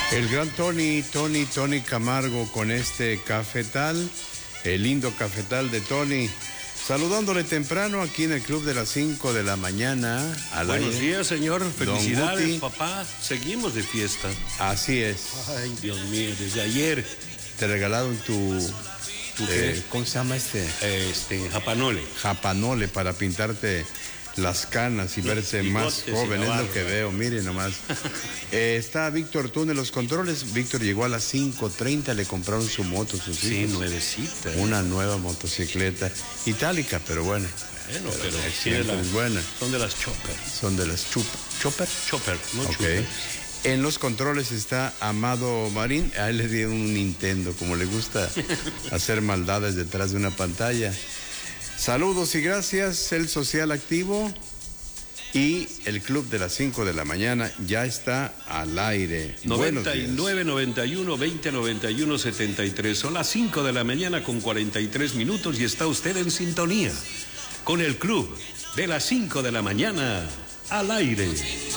El gran Tony Camargo con este cafetal, el lindo cafetal de Tony, saludándole temprano aquí en el Club de las 5 de la mañana. Buenos días, señor. Felicidades, papá. Seguimos de fiesta. Así es. Ay, Dios mío, desde ayer. Te regalaron tu ¿qué? ¿cómo se llama Japanole. Japanole para pintarte las canas y verse más joven, es lo que veo, miren nomás. Está Víctor Tún en los controles. Víctor llegó a las 5:30, le compraron su moto, sus hijos. Sí, nuevecita. Una nueva motocicleta, itálica, pero bueno. Bueno, pero siempre es buena. Son de las Chopper. Son de las Chopper. Chopper, no Ok. Chopper. En los controles está Amado Marín. A él le dio un Nintendo, como le gusta hacer maldades detrás de una pantalla. Saludos y gracias. El Social Activo y el Club de las 5 de la mañana ya está al aire. 99 91 20 91 73. Son las 5 de la mañana con 43 minutos y está usted en sintonía con el Club de las 5 de la mañana al aire.